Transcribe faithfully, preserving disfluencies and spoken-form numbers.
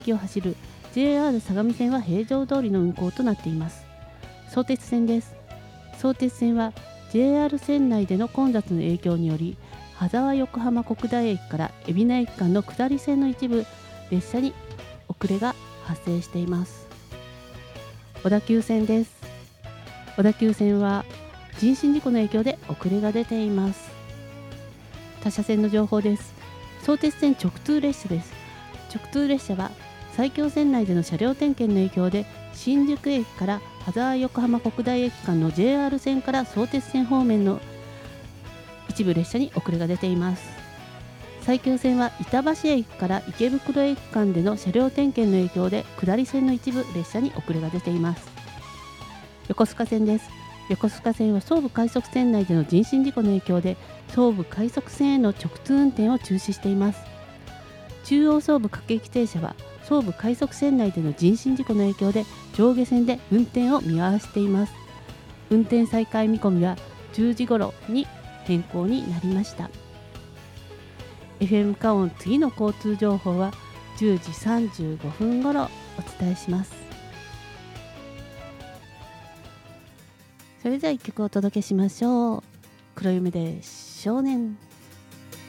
駅を走る ジェイアール 相模線は平常通りの運行となっています。相鉄線です。相鉄線は ジェイアール 線内での混雑の影響により、羽沢横浜国大駅から海老名駅間の下り線の一部列車に遅れが発生しています。小田急線です。小田急線は人身事故の影響で遅れが出ています。他社線の情報です。相鉄線直通列車です。直通列車は埼京線内での車両点検の影響で、新宿駅から羽沢横浜国大駅間の ジェイアール 線から相鉄線方面の一部列車に遅れが出ています。埼京線は板橋駅から池袋駅間での車両点検の影響で、下り線の一部列車に遅れが出ています。横須賀線です。横須賀線は総武快速線内での人身事故の影響で、総武快速線への直通運転を中止しています。中央総武各駅停車は総武快速線内での人身事故の影響で、上下線で運転を見合わせています。運転再開見込みはじゅうじ頃に変更になりました。 エフエム カオン次の交通情報はじゅうじさんじゅうごふん頃お伝えします。それではいっきょくお届けしましょう。黒夢で少年。